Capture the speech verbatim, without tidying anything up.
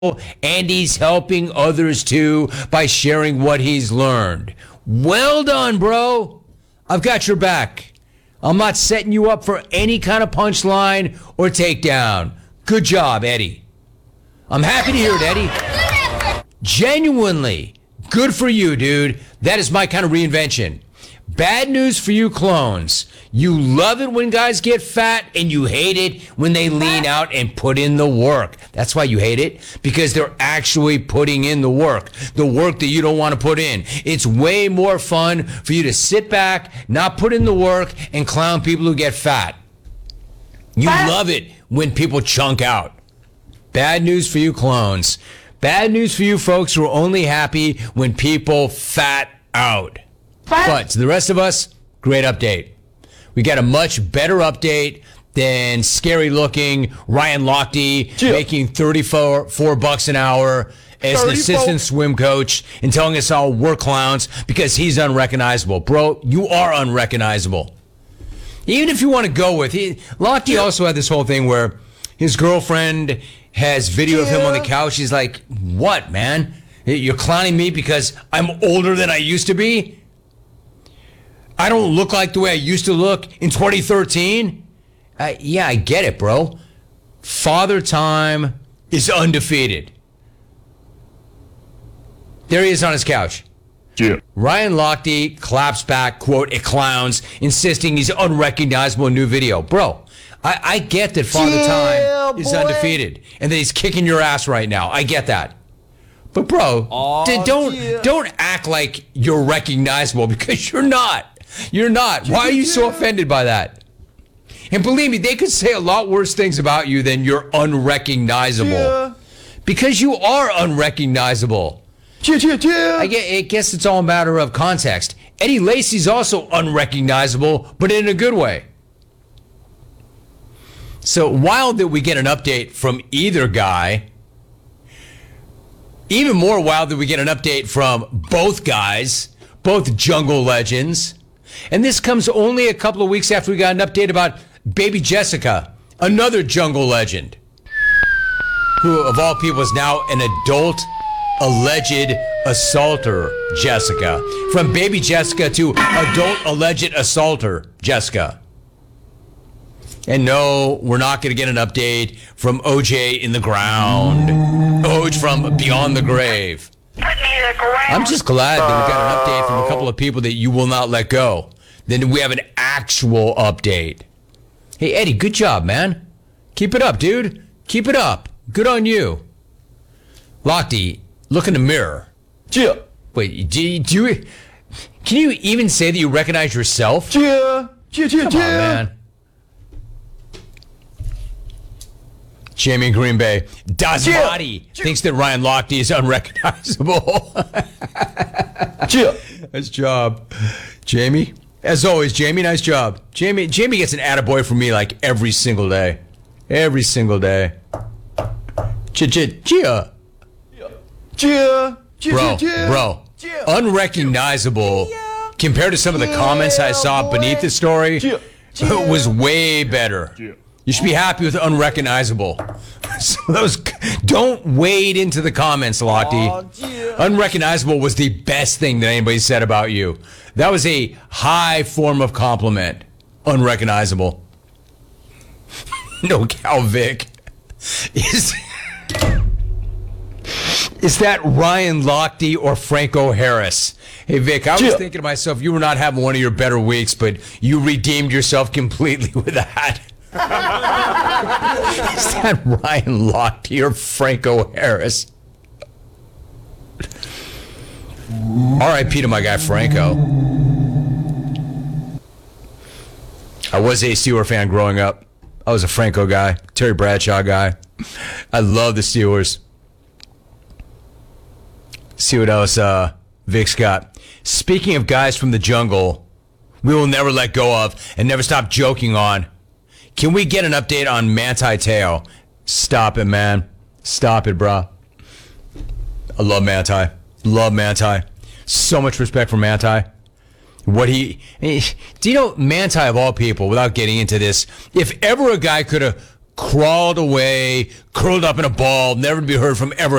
and he's helping others too by sharing what he's learned. Well done, bro. I've got your back. I'm not setting you up for any kind of punchline or takedown. Good job, Eddie. I'm happy to hear it, Eddie. Genuinely, good for you, dude. That is my kind of reinvention. Bad news for you clones. You love it when guys get fat and you hate it when they lean out and put in the work. That's why you hate it, because they're actually putting in the work, the work that you don't want to put in. It's way more fun for you to sit back, not put in the work, and clown people who get fat. You love it when people chunk out. Bad news for you clones. Bad news for you folks who are only happy when people fat out. But to the rest of us, great update. We got a much better update than scary-looking Ryan Lochte yeah. making thirty-four four bucks an hour as an assistant swim coach and telling us all we're clowns because he's unrecognizable. Bro, you are unrecognizable. Even if you want to go with it, Lochte yeah. also had this whole thing where his girlfriend has video yeah. of him on the couch. He's like, what, man? You're clowning me because I'm older than I used to be? I don't look like the way I used to look in twenty thirteen? Uh, yeah, I get it, bro. Father Time is undefeated. There he is on his couch. Yeah. Ryan Lochte claps back, quote, it clowns, insisting he's unrecognizable in new video. Bro, I, I get that Father yeah, Time is boy. undefeated and that he's kicking your ass right now. I get that. But bro, oh, d- don't yeah. don't act like you're recognizable because you're not. You're not. Why are you so offended by that? And believe me, they could say a lot worse things about you than you're unrecognizable. Yeah. Because you are unrecognizable. Yeah, yeah, yeah. I guess, I guess it's all a matter of context. Eddie Lacy's also unrecognizable, but in a good way. So wild that we get an update from either guy. Even more wild that we get an update from both guys, both jungle legends. And this comes only a couple of weeks after we got an update about baby Jessica, another jungle legend, who of all people is now an adult alleged assaulter, Jessica. From baby Jessica to adult alleged assaulter, Jessica. And no, we're not going to get an update from O J in the ground. Oj from beyond the grave. I'm just glad that we got an update from a couple of people that you will not let go. Then we have an actual update. Hey, Eddie, good job, man. Keep it up, dude. Keep it up. Good on you. Lochte, look in the mirror. Yeah. Wait, do you, do you, can you even say that you recognize yourself? Yeah. Yeah, yeah, Come yeah. on, man. Jamie in Green Bay. Dasmati yeah. thinks that Ryan Lochte is unrecognizable. Yeah. Nice job, Jamie. As always, Jamie, nice job. Jamie Jamie gets an attaboy from me like every single day. Every single day. Ch-ch-chia. Yeah. Bro, bro. Unrecognizable compared to some of the comments I saw beneath the story was way better. You should be happy with unrecognizable. So those, don't wade into the comments, Lochte. Unrecognizable was the best thing that anybody said about you. That was a high form of compliment. Unrecognizable. No, Cal Vic. Is, is that Ryan Lochte or Franco Harris? Hey, Vic, I was yeah. thinking to myself, you were not having one of your better weeks, but you redeemed yourself completely with that. Is that Ryan Lochte or Franco Harris? R I P to my guy Franco. I was a Steelers fan growing up. I was a Franco guy, Terry Bradshaw guy. I love the Steelers. See what else uh, Vic's got. Speaking of guys from the jungle, we will never let go of and never stop joking on. Can we get an update on Manti Te'o? Stop it, man. Stop it, bro. I love Manti. Love Manti. So much respect for Manti. What he... Do you know, Manti, of all people, without getting into this, if ever a guy could have crawled away, curled up in a ball, never to be heard from ever